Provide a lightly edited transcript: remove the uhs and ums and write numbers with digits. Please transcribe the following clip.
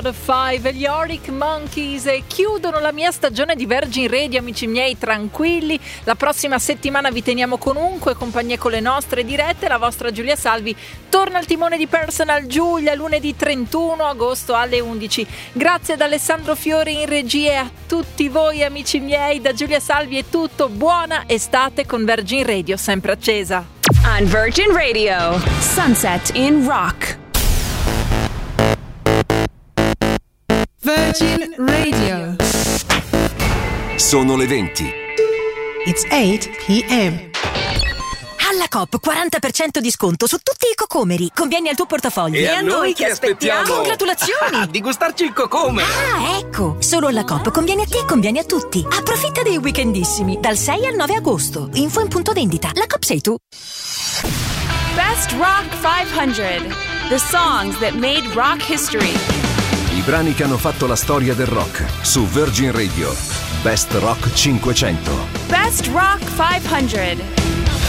God of Five, gli Arctic Monkeys, e chiudono la mia stagione di Virgin Radio, amici miei, tranquilli. La prossima settimana vi teniamo comunque compagnia con le nostre dirette. La vostra Giulia Salvi torna al timone di Personal Giulia lunedì 31 agosto alle 11. Grazie ad Alessandro Fiori in regia e a tutti voi, amici miei. Da Giulia Salvi è tutto, buona estate con Virgin Radio sempre accesa. On Virgin Radio, Sunset in Rock. Virgin Radio. Sono le 20. It's 8 p.m. Alla Coop 40% di sconto su tutti i cocomeri. Conviene al tuo portafoglio. E a noi che aspettiamo? Congratulazioni! Di gustarci il cocomero. Ah, ecco! Solo alla Coop conviene a te e conviene a tutti. Approfitta dei weekendissimi dal 6 al 9 agosto. Info in punto vendita. La Coop sei tu. Best Rock 500. The songs that made rock history. I brani che hanno fatto la storia del rock su Virgin Radio. Best Rock 500. Best Rock 500.